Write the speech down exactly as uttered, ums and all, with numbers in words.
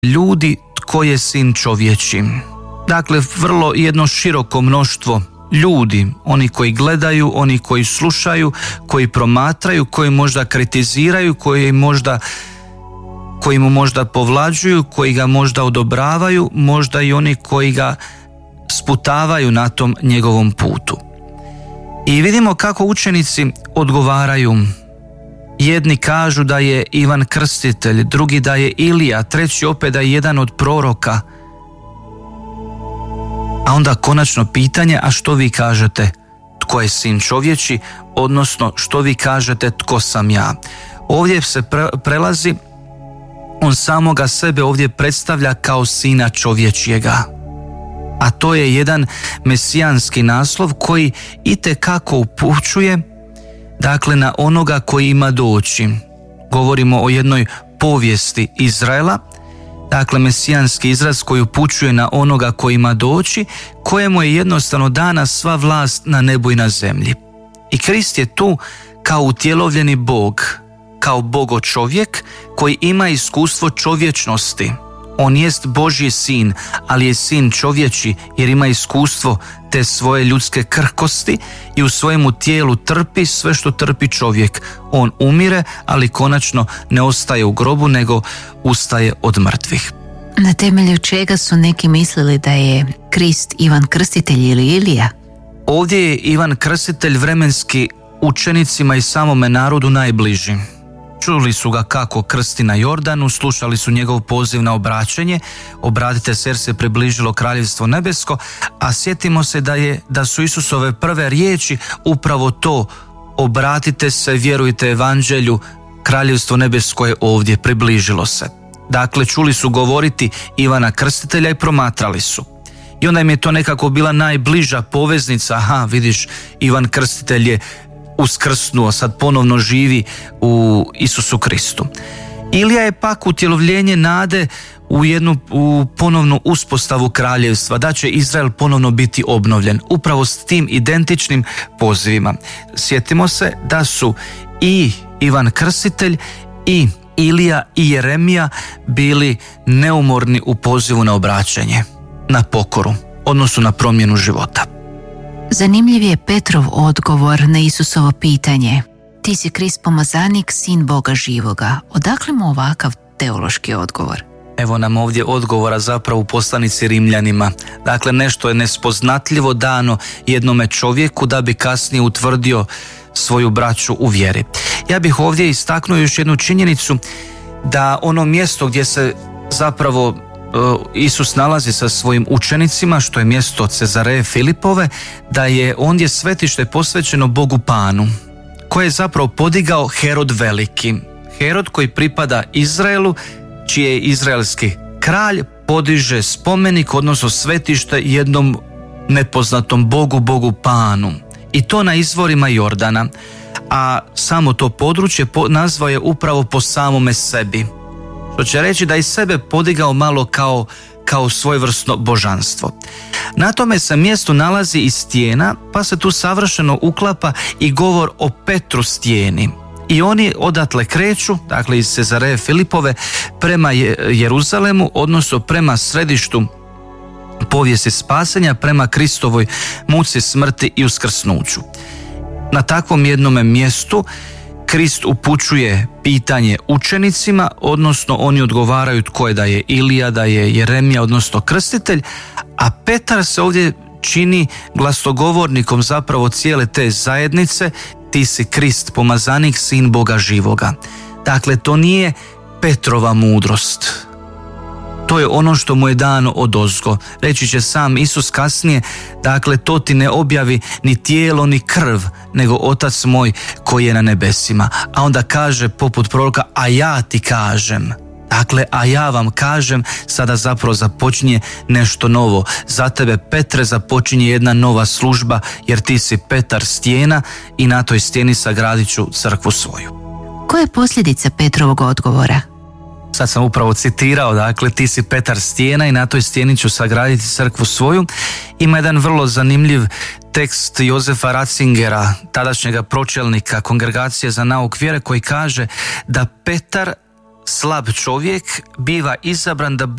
ljudi, tko je sin čovječi. Dakle, vrlo jedno široko mnoštvo ljudi, oni koji gledaju, oni koji slušaju, koji promatraju, koji možda kritiziraju, koji možda koji mu možda povlađuju, koji ga možda odobravaju, možda i oni koji ga sputavaju na tom njegovom putu. I vidimo kako učenici odgovaraju. Jedni kažu da je Ivan Krstitelj, drugi da je Ilija, treći opet da je jedan od proroka. A onda konačno pitanje, a što vi kažete? Tko je sin čovječi? Odnosno, što vi kažete tko sam ja? Ovdje se pre, prelazi, on samoga sebe ovdje predstavlja kao sina čovječjega. A to je jedan mesijanski naslov koji itekako upućuje, dakle, na onoga koji ima doći. Govorimo o jednoj povijesti Izraela, dakle mesijanski izraz koji upućuje na onoga koji ima doći, kojemu je jednostavno dana sva vlast na nebu i na zemlji. I Krist je tu kao utjelovljeni Bog, kao Bogo čovjek koji ima iskustvo čovječnosti. On jest Božji sin, ali je sin čovječi jer ima iskustvo te svoje ljudske krhkosti i u svojemu tijelu trpi sve što trpi čovjek. On umire, ali konačno ne ostaje u grobu, nego ustaje od mrtvih. Na temelju čega su neki mislili da je Krist Ivan Krstitelj ili Ilija? Ovdje je Ivan Krstitelj vremenski učenicima i samome narodu najbliži. Čuli su ga kako krsti na Jordanu, slušali su njegov poziv na obraćenje, obratite se jer se približilo kraljevstvo nebesko, a sjetimo se da, je, da su Isusove prve riječi upravo to: obratite se, vjerujte evanđelju, kraljevstvo nebesko je ovdje, približilo se. Dakle, čuli su govoriti Ivana Krstitelja i promatrali su. I onda im je to nekako bila najbliža poveznica, aha, vidiš, Ivan Krstitelj je uskrsnuo, sad ponovno živi u Isusu Kristu. Ilija je pak utjelovljenje nade u jednu u ponovnu uspostavu kraljevstva, da će Izrael ponovno biti obnovljen, upravo s tim identičnim pozivima. Sjetimo se da su i Ivan Krstitelj i Ilija i Jeremija bili neumorni u pozivu na obraćanje, na pokoru, odnosno na promjenu života. Zanimljiv je Petrov odgovor na Isusovo pitanje: ti si Krist pomazanik, sin Boga živoga. Odakle mu ovakav teološki odgovor? Evo nam ovdje odgovora zapravo u poslanici Rimljanima. Dakle, nešto je nespoznatljivo dano jednome čovjeku da bi kasnije utvrdio svoju braću u vjeri. Ja bih ovdje istaknuo još jednu činjenicu, da ono mjesto gdje se zapravo Isus nalazi sa svojim učenicima, što je mjesto Cezareje Filipove, da je ondje svetište posvećeno Bogu Panu, koje je zapravo podigao Herod Veliki. Herod koji pripada Izraelu, čiji je izraelski kralj, podiže spomenik, odnosno svetište jednom nepoznatom Bogu, Bogu Panu. I to na izvorima Jordana. A samo to područje nazvao je upravo po samome sebi. Što će reći da i sebe podigao malo kao, kao svojevrsno božanstvo. Na tome se mjestu nalazi i stijena, pa se tu savršeno uklapa i govor o Petru stijeni. I oni odatle kreću, dakle iz Cezareje Filipove, prema Jeruzalemu, odnosno prema središtu povijesti spasenja, prema Kristovoj muci, smrti i uskrsnuću. Na takvom jednome mjestu Krist upućuje pitanje učenicima, odnosno oni odgovaraju tko je, da je Ilija, da je Jeremija, odnosno krstitelj, a Petar se ovdje čini glasnogovornikom zapravo cijele te zajednice: ti si Krist, pomazanik, sin Boga živoga. Dakle, to nije Petrova mudrost. To je ono što mu je dano odozgo. Reći će sam Isus kasnije, dakle, to ti ne objavi ni tijelo ni krv, nego Otac moj koji je na nebesima. A onda kaže poput proroka: a ja ti kažem. Dakle, a ja vam kažem, sada zapravo započinje nešto novo. Za tebe, Petre, započinje jedna nova služba, jer ti si Petar stijena i na toj stijeni sagradit ću crkvu svoju. Koja je posljedica Petrovog odgovora? Sad sam upravo citirao, dakle, ti si Petar stijena i na toj stijeni ću sagraditi crkvu svoju. Ima jedan vrlo zanimljiv tekst Jozefa Ratzingera, tadašnjega pročelnika Kongregacije za nauk vjere, koji kaže da Petar, slab čovjek, biva izabran da